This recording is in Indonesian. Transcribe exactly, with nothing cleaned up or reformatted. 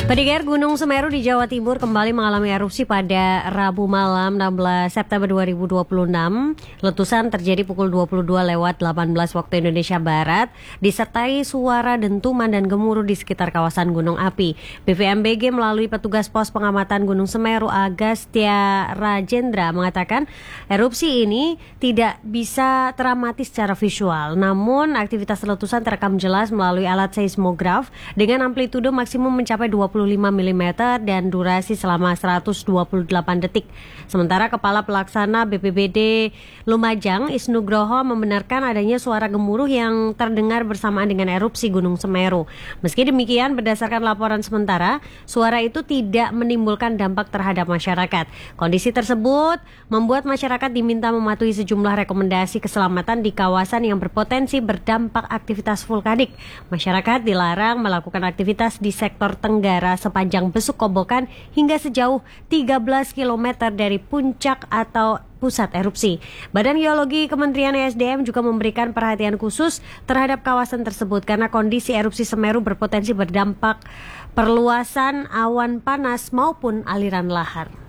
Pendengar, Gunung Semeru di Jawa Timur kembali mengalami erupsi pada Rabu malam enam belas September dua ribu dua puluh enam. Letusan terjadi pukul dua puluh dua lewat delapan belas waktu Indonesia Barat, disertai suara dentuman dan gemuruh di sekitar kawasan gunung api. B V M B G melalui petugas pos pengamatan Gunung Semeru Agastya Rajendra mengatakan erupsi ini tidak bisa teramati secara visual, namun aktivitas letusan terekam jelas melalui alat seismograf dengan amplitudo maksimum mencapai dua puluh lima milimeter dan durasi selama seratus dua puluh delapan detik. Sementara Kepala Pelaksana B P B D Lumajang, Isnugroho, membenarkan adanya suara gemuruh yang terdengar bersamaan dengan erupsi Gunung Semeru. Meski demikian, berdasarkan laporan sementara, suara itu tidak menimbulkan dampak terhadap masyarakat. Kondisi tersebut membuat masyarakat diminta mematuhi sejumlah rekomendasi keselamatan di kawasan yang berpotensi berdampak aktivitas vulkanik. Masyarakat dilarang melakukan aktivitas di sektor Tenggara sepanjang Besuk Kobokan hingga sejauh tiga belas kilometer dari puncak atau pusat erupsi. Badan Geologi Kementerian E S D M juga memberikan perhatian khusus terhadap kawasan tersebut karena kondisi erupsi Semeru berpotensi berdampak perluasan awan panas maupun aliran lahar.